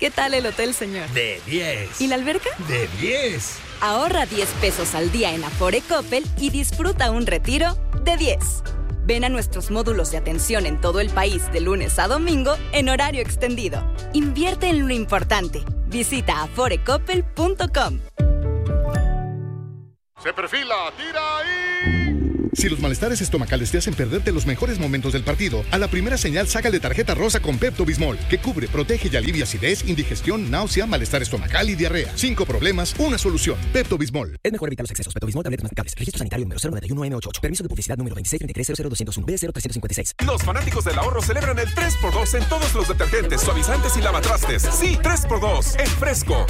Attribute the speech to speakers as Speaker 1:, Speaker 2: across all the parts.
Speaker 1: ¿Qué tal el hotel, señor?
Speaker 2: De 10.
Speaker 1: ¿Y la alberca?
Speaker 2: De 10.
Speaker 1: Ahorra 10 pesos al día en Afore Coppel y disfruta un retiro de 10. Ven a nuestros módulos de atención en todo el país de lunes a domingo en horario extendido. Invierte en lo importante. Visita aforecoppel.com.
Speaker 3: Se perfila, tira y...
Speaker 4: Si los malestares estomacales te hacen perderte los mejores momentos del partido, a la primera señal sácale tarjeta rosa con Pepto-Bismol, que cubre, protege y alivia acidez, indigestión, náusea, malestar estomacal y diarrea. 5 problemas, una solución. Pepto-Bismol.
Speaker 5: Es mejor evitar los excesos. Pepto-Bismol, tabletas masticables. Registro sanitario número 091N88. Permiso de publicidad número 263300201. B0356.
Speaker 6: Los fanáticos del ahorro celebran el 3x2 en todos los detergentes, suavizantes y lavatrastes. Sí, 3x2 en Fresco.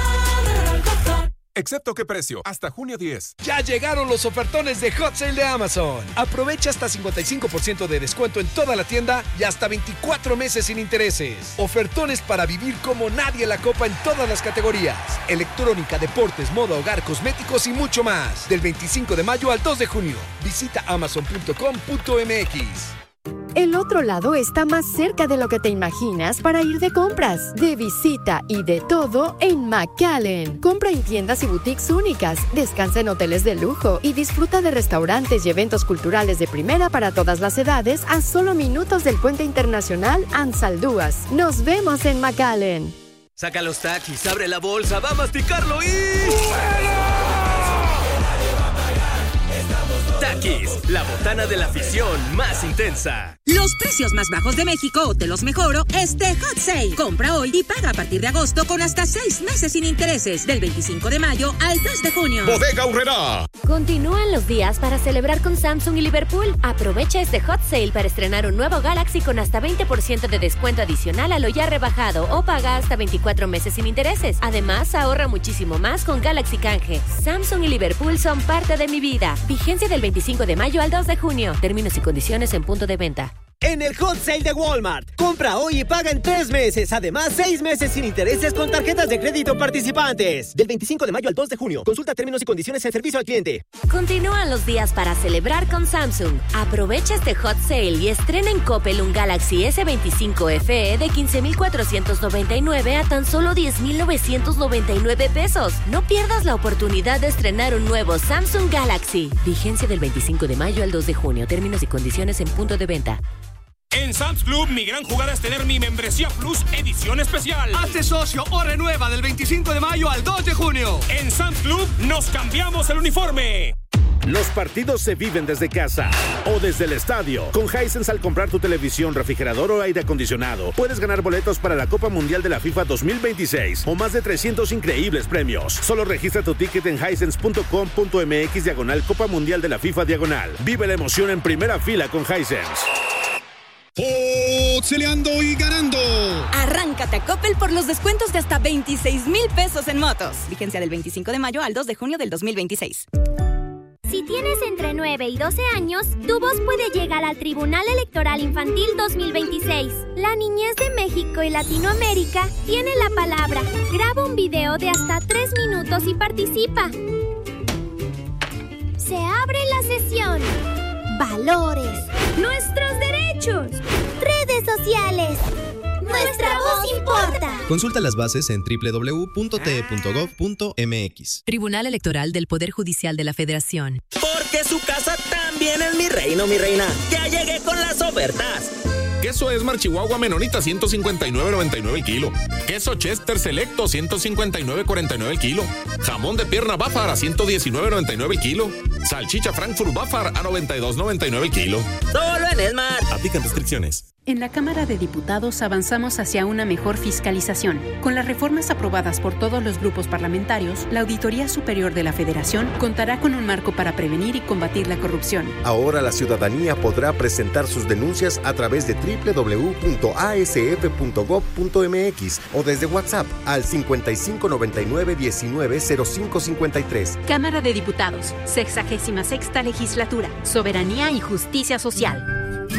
Speaker 6: Excepto qué precio, hasta junio 10.
Speaker 7: Ya llegaron los ofertones de Hot Sale de Amazon. Aprovecha hasta 55% de descuento en toda la tienda y hasta 24 meses sin intereses. Ofertones para vivir como nadie la copa en todas las categorías. Electrónica, deportes, moda, hogar, cosméticos y mucho más. Del 25 de mayo al 2 de junio. Visita amazon.com.mx.
Speaker 8: El otro lado está más cerca de lo que te imaginas para ir de compras, de visita y de todo en McAllen. Compra en tiendas y boutiques únicas, descansa en hoteles de lujo y disfruta de restaurantes y eventos culturales de primera para todas las edades a solo minutos del Puente Internacional Ansaldúas. Nos vemos en McAllen.
Speaker 9: Saca los Takis, abre la bolsa, va a masticarlo y... Takis, la botana de la afición más intensa.
Speaker 10: Los precios más bajos de México te los mejoro Hot Sale. Compra hoy y paga a partir de agosto con hasta 6 meses sin intereses. Del 25 de mayo al 3 de junio.
Speaker 3: Bodega Aurrerá.
Speaker 11: Continúan los días para celebrar con Samsung y Liverpool. Aprovecha este Hot Sale para estrenar un nuevo Galaxy con hasta 20% de descuento adicional a lo ya rebajado o paga hasta 24 meses sin intereses. Además, ahorra muchísimo más con Galaxy Canje. Samsung y Liverpool son parte de mi vida. Vigencia del 25 de mayo al 2 de junio. Términos y condiciones en punto de venta.
Speaker 9: En el Hot Sale de Walmart, compra hoy y paga en 3 meses. Además, 6 meses sin intereses con tarjetas de crédito participantes. Del 25 de mayo al 2 de junio. Consulta términos y condiciones en servicio al cliente.
Speaker 11: Continúan los días para celebrar con Samsung. Aprovecha este Hot Sale y estrena en Coppel un Galaxy S25 FE de 15,499 a tan solo 10,999 pesos. No pierdas la oportunidad de estrenar un nuevo Samsung Galaxy. Vigencia del 25 de mayo al 2 de junio. Términos y condiciones en punto de venta.
Speaker 12: En Sam's Club, mi gran jugada es tener mi membresía Plus edición especial.
Speaker 13: Hazte socio o renueva del 25 de mayo al 2 de junio.
Speaker 12: En Sam's Club, nos cambiamos el uniforme.
Speaker 14: Los partidos se viven desde casa o desde el estadio. Con Hisense, al comprar tu televisión, refrigerador o aire acondicionado, puedes ganar boletos para la Copa Mundial de la FIFA 2026 o más de 300 increíbles premios. Solo registra tu ticket en hisense.com.mx/Copa Mundial de la FIFA /. Vive la emoción en primera fila con Hisense.
Speaker 15: Celeando y ganando.
Speaker 1: Arráncate a Coppel por los descuentos de hasta 26,000 pesos en motos. Vigencia del 25 de mayo al 2 de junio del 2026.
Speaker 16: Si tienes entre 9 y 12 años, tu voz puede llegar al Tribunal Electoral Infantil 2026. La niñez de México y Latinoamérica tiene la palabra. Graba un video de hasta 3 minutos y participa. Se abre la sesión. Valores. Nuestros derechos. Redes sociales. Nuestra voz importa.
Speaker 17: Consulta las bases en www.te.gov.mx.
Speaker 18: Tribunal Electoral del Poder Judicial de la Federación.
Speaker 9: Porque su casa también es mi reino, mi reina. Ya llegué con las ofertas.
Speaker 3: Queso Esmar Chihuahua Menonita, 159.99 el kilo. Queso Chester Selecto, 159.49 el kilo. Jamón de pierna Bafar a 119.99 el kilo. Salchicha Frankfurt Bafar a 92.99 el kilo.
Speaker 9: Solo en Esmar.
Speaker 3: Aplican restricciones.
Speaker 19: En la Cámara de Diputados avanzamos hacia una mejor fiscalización. Con las reformas aprobadas por todos los grupos parlamentarios, la Auditoría Superior de la Federación contará con un marco para prevenir y combatir la corrupción.
Speaker 20: Ahora la ciudadanía podrá presentar sus denuncias a través de www.asf.gov.mx o desde WhatsApp al 5599-190553.
Speaker 19: Cámara de Diputados, 66ª Legislatura, Soberanía y Justicia Social.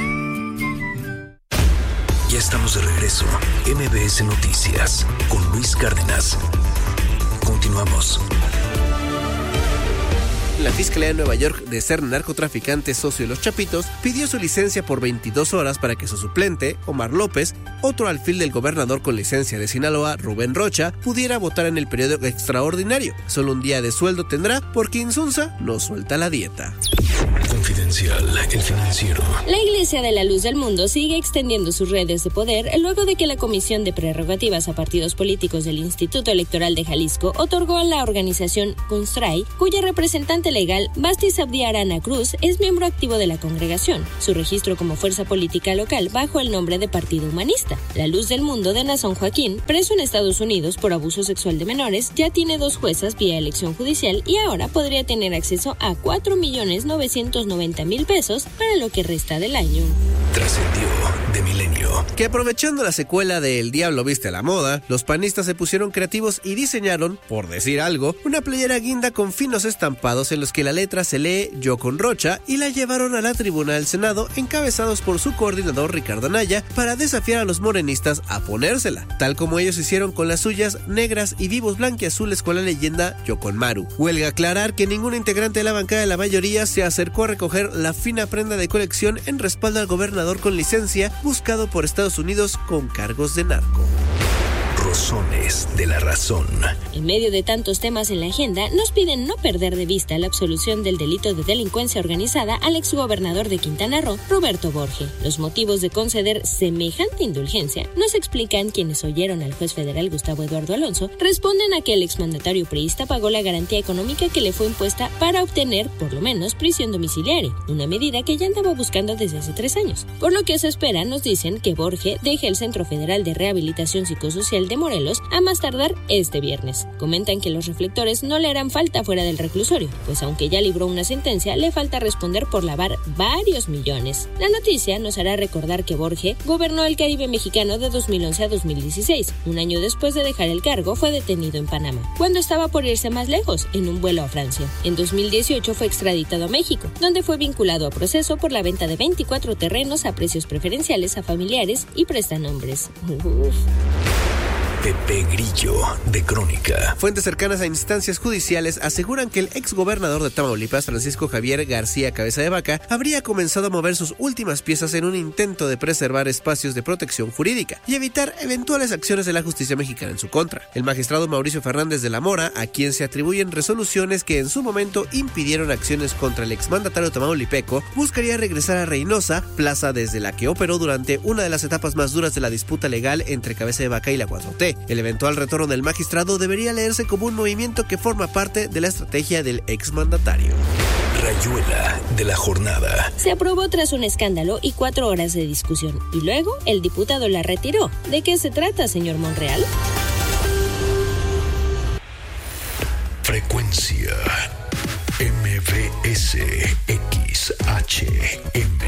Speaker 21: Ya estamos de regreso. MBS Noticias con Luis Cárdenas. Continuamos.
Speaker 2: La Fiscalía de Nueva York, de ser narcotraficante socio de los Chapitos, pidió su licencia por 22 horas para que su suplente, Omar López, otro alfil del gobernador con licencia de Sinaloa, Rubén Rocha, pudiera votar en el periodo extraordinario. Solo un día de sueldo tendrá porque Insunza no suelta la dieta.
Speaker 21: Confidencial, el financiero.
Speaker 15: La Iglesia de la Luz del Mundo sigue extendiendo sus redes de poder luego de que la Comisión de Prerrogativas a Partidos Políticos del Instituto Electoral de Jalisco otorgó a la organización Constray, cuya representante legal, Bastis Abdi Arana Cruz, es miembro activo de la congregación, su registro como fuerza política local bajo el nombre de Partido Humanista. La Luz del Mundo de Nazón Joaquín, preso en Estados Unidos por abuso sexual de menores, ya tiene 2 juezas vía elección judicial y ahora podría tener acceso a 4.990.000 pesos para lo que resta del año.
Speaker 21: Trascendió de Milenio.
Speaker 2: Que aprovechando la secuela de El Diablo Viste a la Moda, los panistas se pusieron creativos y diseñaron, por decir algo, una playera guinda con finos estampados en los que la letra se lee Yo con Rocha y la llevaron a la tribuna del Senado encabezados por su coordinador Ricardo Anaya para desafiar a los morenistas a ponérsela, tal como ellos hicieron con las suyas negras y vivos blanquiazules con la leyenda Yo con Maru. Huelga aclarar que ningún integrante de la bancada de la mayoría se acercó a recoger la fina prenda de colección en respaldo al gobernador con licencia buscado por Estados Unidos con cargos de narco.
Speaker 21: Razones de la razón.
Speaker 15: En medio de tantos temas en la agenda, nos piden no perder de vista la absolución del delito de delincuencia organizada al exgobernador de Quintana Roo, Roberto Borge. Los motivos de conceder semejante indulgencia, nos explican quienes oyeron al juez federal Gustavo Eduardo Alonso, responden a que el exmandatario priista pagó la garantía económica que le fue impuesta para obtener, por lo menos, prisión domiciliaria, una medida que ya andaba buscando desde hace 3 años. Por lo que se espera, nos dicen, que Borge deje el Centro Federal de Rehabilitación Psicosocial de Morelos a más tardar este viernes. Comentan que los reflectores no le harán falta fuera del reclusorio, pues aunque ya libró una sentencia, le falta responder por lavar varios millones. La noticia nos hará recordar que Borge gobernó el Caribe mexicano de 2011 a 2016. Un año después de dejar el cargo, fue detenido en Panamá, cuando estaba por irse más lejos, en un vuelo a Francia. En 2018 fue extraditado a México, donde fue vinculado a proceso por la venta de 24 terrenos a precios preferenciales a familiares y prestanombres.
Speaker 21: Pepe Grillo, de Crónica.
Speaker 2: Fuentes cercanas a instancias judiciales aseguran que el exgobernador de Tamaulipas, Francisco Javier García Cabeza de Vaca, habría comenzado a mover sus últimas piezas en un intento de preservar espacios de protección jurídica y evitar eventuales acciones de la justicia mexicana en su contra. El magistrado Mauricio Fernández de la Mora, a quien se atribuyen resoluciones que en su momento impidieron acciones contra el exmandatario tamaulipeco, buscaría regresar a Reynosa, plaza desde la que operó durante una de las etapas más duras de la disputa legal entre Cabeza de Vaca y la 4T. El eventual retorno del magistrado debería leerse como un movimiento que forma parte de la estrategia del exmandatario.
Speaker 21: Rayuela de la jornada.
Speaker 15: Se aprobó tras un escándalo y 4 horas de discusión, y luego el diputado la retiró. ¿De qué se trata, señor Monreal?
Speaker 21: Frecuencia MBS XHM.